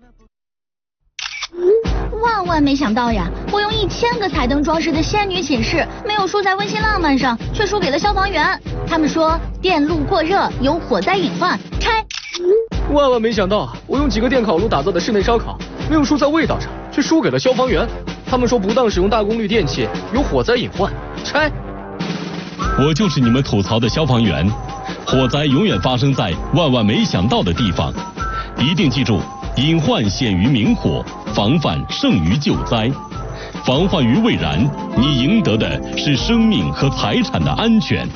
万没想到呀，我用1000个彩灯装饰的仙女寝室，没有输在温馨浪漫上，却输给了消防员。他们说电路过热有火灾隐患，拆。 万没想到，我用几个电烤炉打造的室内烧烤，没有输在味道上，却输给了消防员。他们说不当使用大功率电器有火灾隐患，拆。 我就是你们吐槽的消防员，火灾永远发生在万没想到的地方，一定记住，隐患显于明火，防范胜于救灾。防患于未然，你赢得的是生命和财产的安全。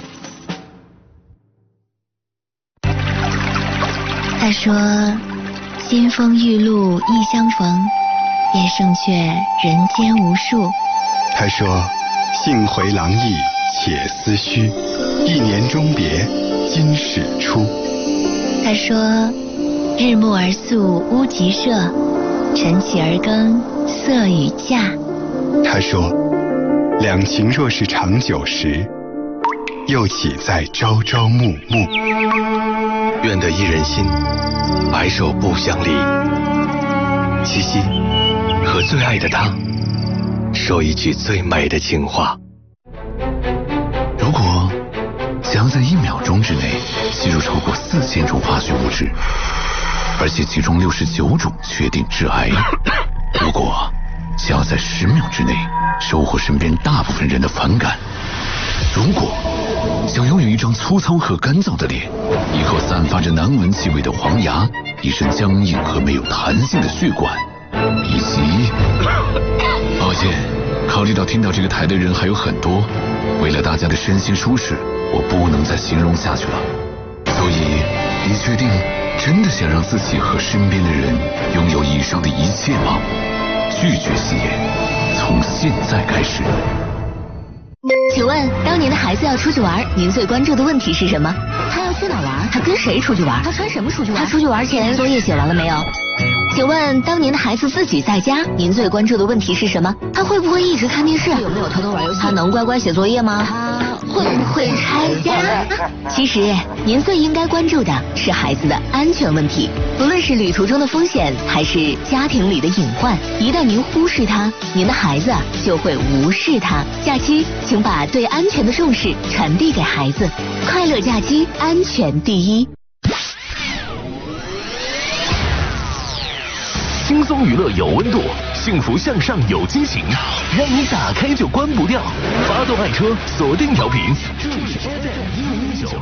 他说，金风玉露一相逢，便胜却人间无数。 他说，幸回廊意且思绪，一年终别今始出。 他说，日暮而宿屋集社，晨起而耕色与稼。 他说，两情若是长久时，又岂在朝朝暮暮。 愿得一人心，白首不相离。七夕，和最爱的他说一句最美的情话。 如果想要在1秒钟之内吸入超过4000种化学物质，而且其中69种确定致癌，如果想要在10秒之内收获身边大部分人的反感，如果想拥有一张粗糙和干燥的脸，一口散发着难闻气味的黄牙，一身僵硬和没有弹性的血管，以及……抱歉，考虑到听到这个台的人还有很多，为了大家的身心舒适，我不能再形容下去了。所以，你确定真的想让自己和身边的人拥有以上的一切吗？拒绝吸烟，从现在开始。 请问，当您的孩子要出去玩，您最关注的问题是什么？他要去哪玩？他跟谁出去玩？他穿什么出去玩？他出去玩前作业写完了没有？请问，当您的孩子自己在家，您最关注的问题是什么？他会不会一直看电视？有没有偷偷玩游戏？他能乖乖写作业吗？他会不会拆家？其实，您最应该关注的是孩子的安全问题。不论是旅途中的风险，还是家庭里的隐患，一旦您忽视它，您的孩子就会无视它。假期，请把对安全的重视传递给孩子。快乐假期，安全第一。 轻松娱乐有温度，幸福向上有激情，让你打开就关不掉。发动爱车，锁定调频，这里是 FM159。